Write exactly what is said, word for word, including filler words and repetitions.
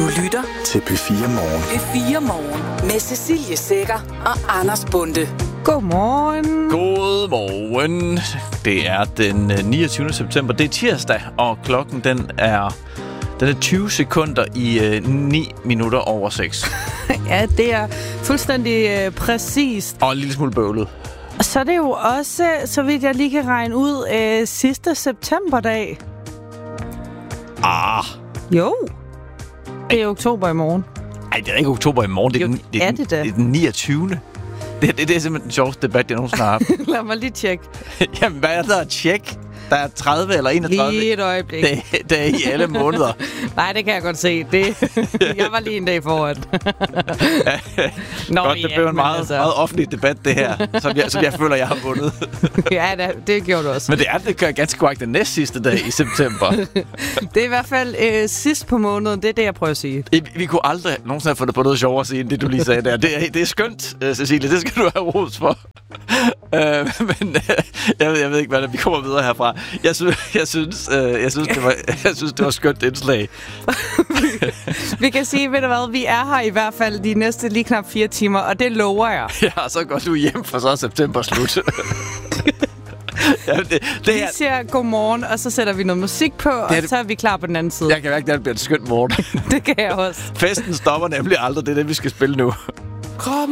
lytter til P fire Morgen. P fire Morgen med Cecilie Sækker og Anders Bonde. Godmorgen. Godmorgen. Det er den niogtyvende september. Det er tirsdag, og klokken den er, den er tyve sekunder i øh, ni minutter over seks. Ja, det er fuldstændig øh, præcist. Og en lille smule bøvlet. Så det er jo også, så vidt jeg lige kan regne ud, øh, sidste septemberdag. Ah. Jo. Det er oktober i morgen. Ej, det er ikke oktober i morgen. Det er, jo, den, det er, er den, det da. det er den niogtyvende Det, det, det er simpelthen den sjoveste debat, jeg nogensinde har haft. Lad mig lige tjekke. Jamen, hvad er der at tjekke? Der er tredive eller enogtredive Lige et øjeblik. Det, det er i alle måneder. Nej, det kan jeg godt se. Det, jeg var lige en dag foran. Nå, godt, det blev en meget, altså. meget offentlig debat, det her, som jeg, som jeg føler, jeg har vundet. Ja, det, det gjorde du også. Men det er det gør ganske korrekt den næst sidste dag i september. Det er i hvert fald øh, sidst på måneden. Det er det, jeg prøver at sige. Vi, vi kunne aldrig nogensinde have fundet på noget sjovere at sige, end det, du lige sagde der. Det er, det er skønt, Cecilie. Det skal du have ros for. øh, men øh, jeg, ved, jeg ved ikke, hvad der, vi kommer videre herfra. Jeg synes, jeg synes, øh, jeg synes, det var, jeg synes, det var skønt indslag. Vi kan sige, ved du hvad, vi er her i hvert fald de næste lige knap fire timer, og det lover jeg. Ja, så går du hjem, for så er september slut. Ja, det, det vi her... siger godmorgen, og så sætter vi noget musik på, og det... så er vi klar på den anden side. Jeg kan mærke, at det bliver en skøn morgen. Det kan jeg også. Festen stopper nemlig aldrig, det er det, vi skal spille nu. Kom.